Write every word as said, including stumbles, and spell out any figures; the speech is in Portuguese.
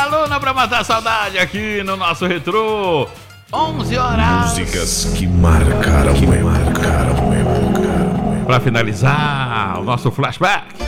Luna pra matar a saudade aqui no nosso retrô. onze horas. Músicas que marcaram, que marcaram, marcaram. Pra finalizar o nosso flashback.